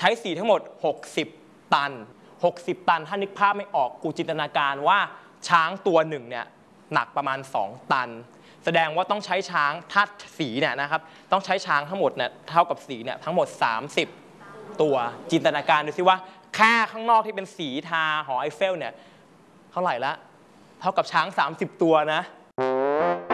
ช้สีทั้งหมด60ตัน60ตันถ้านึกภาพไม่ออกกูจินตนาการว่าช้างตัวหนึ่งเนี่ยหนักประมาณ2ตันแสดงว่าต้องใช้ช้างถ้าสีเนี่ยนะครับต้องใช้ช้างทั้งหมดเนี่ยเท่ากับสีเนี่ยทั้งหมด30ตัวจินตนาการดูสิว่าแค่ข้างนอกที่เป็นสีทาหอไอเฟลเนี่ยเท่าไหร่ละเท่ากับช้าง30ตัวนะ